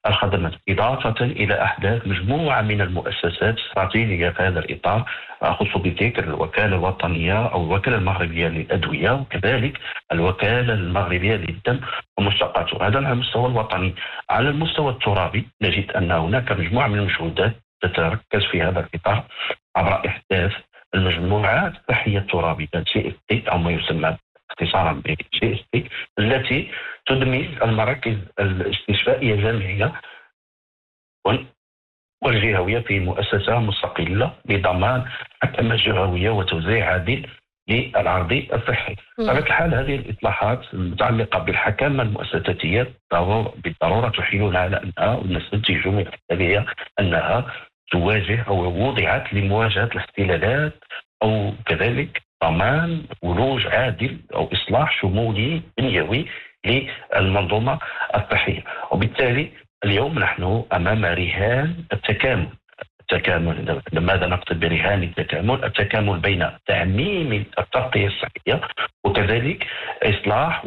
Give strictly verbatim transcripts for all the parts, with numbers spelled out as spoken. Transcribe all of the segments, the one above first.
الخدمات، إضافة إلى أحداث مجموعة من المؤسسات الاستراتيجية في هذا الإطار. أخص بذكر الوكالة الوطنية أو الوكالة المغربية للأدوية، وكذلك الوكالة المغربية للدم ومشتقاته، هذا على المستوى الوطني. على المستوى الترابي نجد أن هناك مجموعة من المجهودات تتركز في هذا الإطار عبر إحداث المجموعات الصحية الترابية جي إس تي أو ما يسمى اختصارا ب جي إس تي، التي تدمج المراكز الاستشفائية الجامعية والجهوية في مؤسسة مستقلة لضمان حكمة جهوية وتوزيع عادل للعرض الصحي. بطبيعة الحال هذه الإصلاحات المتعلقة بالحكامة المؤسساتية بالضرورة تحيل على أنها ونستنتج من خلالها أنها تواجه أو وضعت لمواجهة الاختلالات أو كذلك ضمان ولوج عادل أو إصلاح شمولي بنيوي للمنظومة الصحية. وبالتالي اليوم نحن أمام رهان التكامل. التكامل، لماذا نقصد برهان التكامل؟ التكامل بين تعميم التغطية الصحية وكذلك إصلاح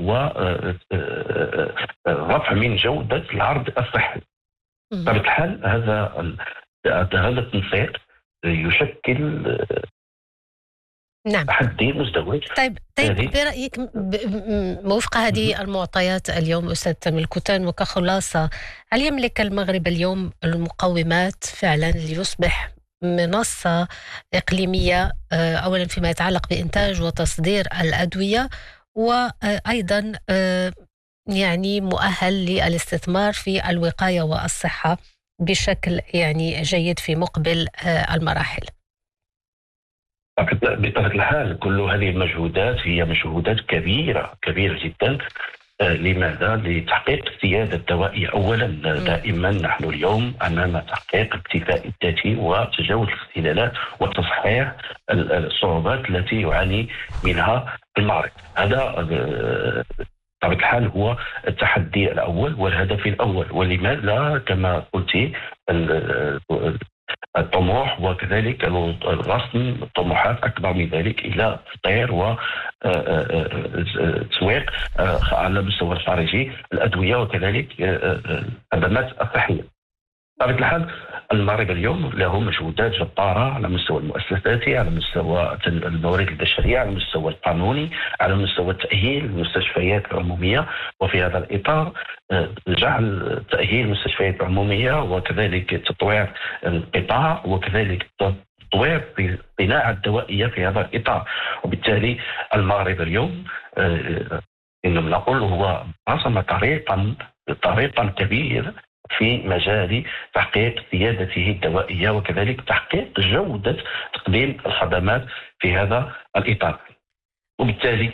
ورفع من جودة العرض الصحي. بطبيعة الحال هذا هذا التنسيق يشكل نعم تحدي مزدوج. طيب طيب برأيك وفق هذه المعطيات اليوم أستاذ تامر الكوتان وكخلاصة، هل يملك المغرب اليوم المقومات فعلا ليصبح منصة إقليمية أولا فيما يتعلق بإنتاج وتصدير الأدوية، وأيضا يعني مؤهل للاستثمار في الوقاية والصحة بشكل يعني جيد في مقبل المراحل؟ بطبيعة الحال كل هذه المجهودات هي مجهودات كبيرة كبيرة جدا. لماذا؟ لتحقيق السيادة الدوائية. أولا دائما نحن اليوم أمام تحقيق الاكتفاء الذاتي وتجاوز الاختلالات وتصحيح الصعوبات التي يعاني منها المريض. هذا بطبيعة الحال هو التحدي الأول والهدف الأول. ولماذا كما قلت الطموح وكذلك الرسم طموحات أكبر من ذلك إلى تطوير وتسويق على المستوى الخارجي الأدوية وكذلك الخدمات الصحية. بطبيعة الحال المغرب اليوم له مجهودات جبارة على مستوى المؤسساتي، على مستوى الموارد البشرية، على المستوى القانوني، على مستوى تأهيل المستشفيات العمومية. وفي هذا الإطار جعل تأهيل المستشفيات العمومية وكذلك تطوير القطاع وكذلك تطوير الصناعة الدوائية في هذا الإطار. وبالتالي المغرب اليوم إنما نقول هو رسم طريقا طريقا كبير في مجال تحقيق سيادته الدوائية وكذلك تحقيق جودة تقديم الخدمات في هذا الإطار. وبالتالي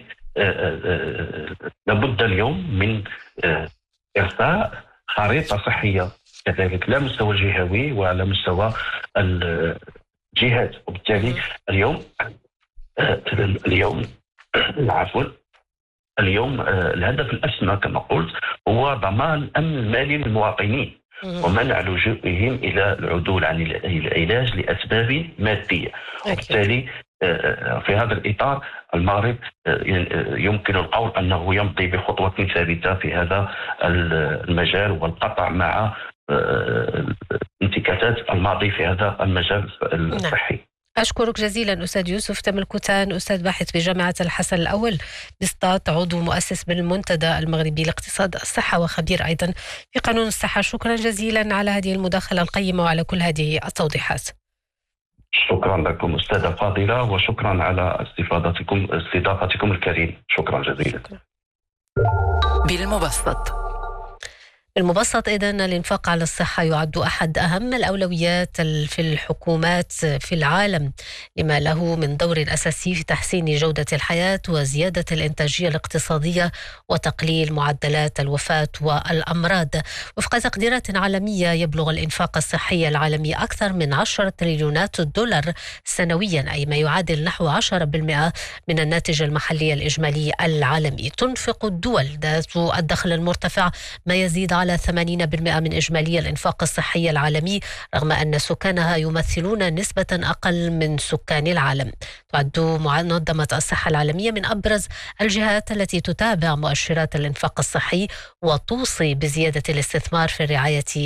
لابد اليوم من إرساء خريطة صحية كذلك لا مستوى الجهوي وعلى مستوى الجهات. وبالتالي اليوم اليوم عفوا اليوم الهدف الأسمى كما قلت هو ضمان الأمن المالي للمواطنين ومنع لجوئهم إلى العدول عن العلاج لأسباب مادية. وبالتالي في هذا الإطار المغرب يمكن القول أنه يمضي بخطوة ثابتة في هذا المجال والقطع مع انتكاسات الماضي في هذا المجال الصحي. أشكرك جزيلا أستاذ يوسف تامر الكوتان، أستاذ باحث بجامعة الحسن الأول بسطات، عضو مؤسس بالمنتدى المغربي لاقتصاد الصحة وخبير أيضا في قانون الصحة. شكرا جزيلا على هذه المداخلة القيمة وعلى كل هذه التوضيحات. شكرا لكم أستاذة فاضلة وشكرا على استفادتكم استضافتكم الكريمة. شكرا جزيلا. شكرا. بالمبسط المبسط إذن الإنفاق على الصحة يعد أحد أهم الأولويات في الحكومات في العالم لما له من دور أساسي في تحسين جودة الحياة وزيادة الإنتاجية الاقتصادية وتقليل معدلات الوفاة والأمراض. وفق تقديرات عالمية يبلغ الإنفاق الصحي العالمي أكثر من عشرة تريليونات دولار سنويا، أي ما يعادل نحو عشرة بالمئة من الناتج المحلي الإجمالي العالمي. تنفق الدول ذات الدخل المرتفع ما يزيد على ثمانين بالمئة من إجمالي الإنفاق الصحي العالمي، رغم أن سكانها يمثلون نسبة أقل من سكان العالم. تعد منظمة الصحة العالمية من أبرز الجهات التي تتابع مؤشرات الإنفاق الصحي وتوصي بزيادة الاستثمار في الرعاية